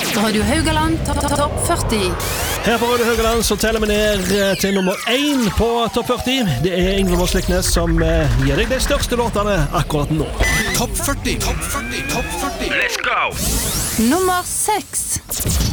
Radio Haugaland Topp 40. Her på Radio Haugaland så teller vi ned til nummer 1 på Topp 40. Det Yngve Morsliknes som gir deg de største låtene akkurat nå. Topp 40. Let's go! Nummer 6.